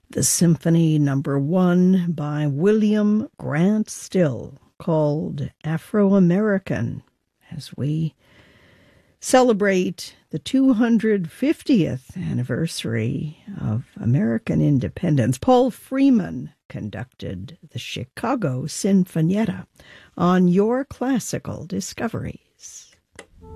the Symphony Number 1 by William Grant Still, called Afro-American, as we celebrate the 250th anniversary of American independence. Paul Freeman conducted the Chicago Sinfonietta on Your Classical Discovery.